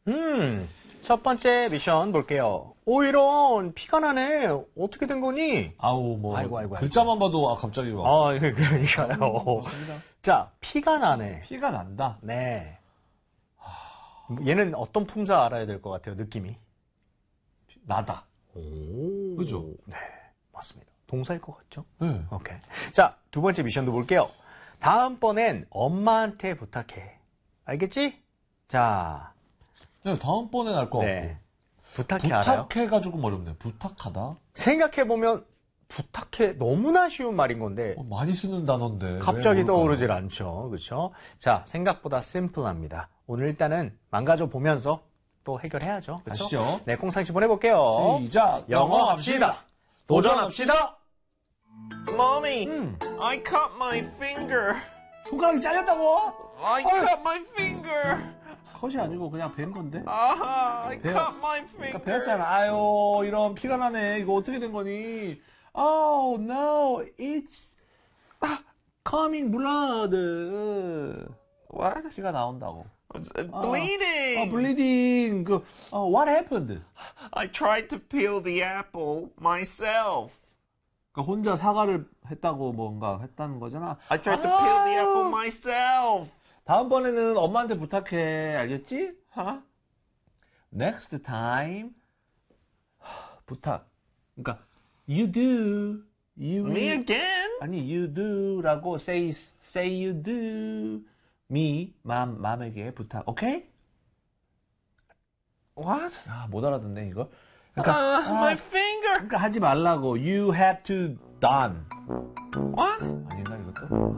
첫 번째 미션 볼게요. 오, 이런, 피가 나네. 어떻게 된 거니? 아우, 뭐. 아이고. 글자만 봐도, 갑자기 왔어. 그러니까요. 자, 피가 나네. 피가 난다. 네. 얘는 어떤 품사 알아야 될 것 같아요, 느낌이? 나다. 오. 그죠? 네, 맞습니다. 동사일 것 같죠? 네. 오케이. 자, 두 번째 미션도 볼게요. 다음번엔 엄마한테 부탁해. 알겠지? 자. 네, 다음번엔 알 것 네. 같고. 부탁해 알아요? 부탁해가지고 어렵네. 부탁하다? 생각해보면, 부탁해 너무나 쉬운 말인 건데. 많이 쓰는 단어인데. 갑자기 떠오르질 않죠. 그렇죠? 자, 생각보다 심플합니다. 오늘 일단은 망가져 보면서 또 해결해야죠. 그렇죠? 가시죠. 네, 콩상치 보내볼게요. 시작. 영어 합시다. 도전합시다. Mommy, I cut my finger. 손가락이 잘렸다고? I cut my finger. 컷이 아니고 그냥 벤 건데. I 배워. cut my finger. 그러니까 배웠잖아. 아유, 이런 피가 나네. 이거 어떻게 된 거니? Oh, no. It's coming blood. What? 피가 나온다고. It's bleeding. bleeding. What happened? I tried to peel the apple myself. 그러니까 혼자 사과를 했다고 뭔가 했다는 거잖아. I tried to peel the apple myself. 다음번에는 엄마한테 부탁해. 알겠지? Huh? Next time. 부탁. 그러니까 you do. You Me again? 아니 you do라고 say you do. me 맘에게 부탁. 오케이? What? 아, 못 알아듣네 이거. My finger. 그러니까 하지 말라고. You have to done. What? 아닌가 이것도?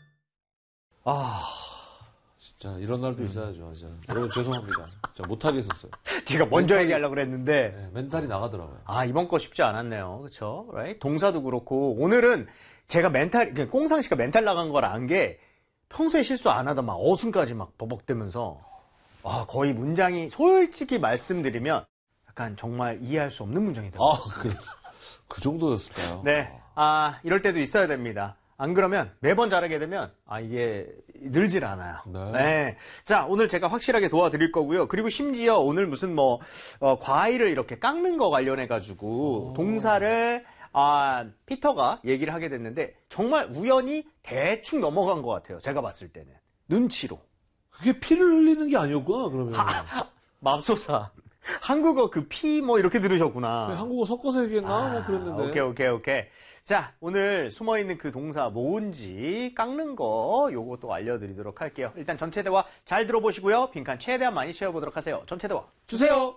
진짜 이런 날도 있어야죠. 진짜. 여러분 죄송합니다. 진짜 못하게 했었어요. 제가 먼저 얘기하려고 그랬는데. 네, 멘탈이 나가더라고요. 이번 거 쉽지 않았네요. 그렇죠? right? 동사도 그렇고 오늘은 제가 꽁상 씨가 멘탈 나간 걸 안 게 평소에 실수 안 하다 막 어순까지 막 버벅대면서 거의 문장이 솔직히 말씀드리면 약간 정말 이해할 수 없는 문장이더라고요. 그랬어. 그 정도였을까요? 네. 이럴 때도 있어야 됩니다. 안 그러면 매번 잘하게 되면 이게 늘질 않아요. 네. 자, 오늘 제가 확실하게 도와드릴 거고요. 그리고 심지어 오늘 무슨 과일을 이렇게 깎는 거 관련해 가지고 동사를 피터가 얘기를 하게 됐는데 정말 우연히 대충 넘어간 것 같아요. 제가 봤을 때는 눈치로. 그게 피를 흘리는 게 아니었구나. 그러면 맙소사. 한국어 그 피 이렇게 들으셨구나. 한국어 섞어서 얘기했나? 그랬는데. 오케이. 자, 오늘 숨어있는 그 동사 뭔지 깎는 거 요것도 알려드리도록 할게요. 일단 전체 대화 잘 들어보시고요. 빈칸 최대한 많이 채워보도록 하세요. 전체 대화 주세요.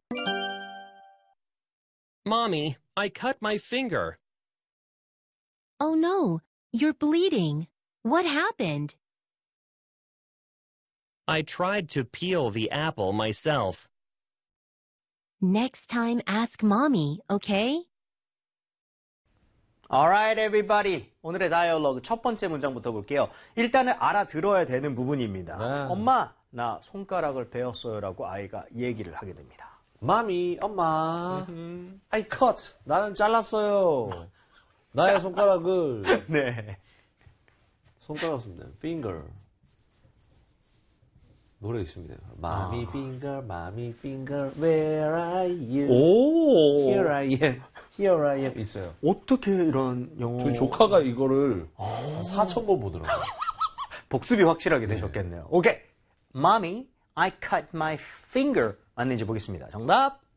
Mommy, I cut my finger. Oh no, you're bleeding. What happened? I tried to peel the apple myself. Next time ask mommy, okay? Alright, everybody. 오늘의 다이얼로그 첫 번째 문장부터 볼게요. 일단은 알아들어야 되는 부분입니다. 네. 엄마, 나 손가락을 베었어요. 라고 아이가 얘기를 하게 됩니다. 마미, 엄마. I cut. 나는 잘랐어요. 나의 손가락을. 네. 손가락 씁니다. finger. 노래 있습니다. Mommy finger, where are you? 오. Here I am. 있어요. 어떻게 이런 영어. 저희 조카가 이거를 4,000번 보더라고요. 복습이 확실하게 되셨겠네요. 오케이. Mommy, I cut my finger. 맞는지 보겠습니다. 정답.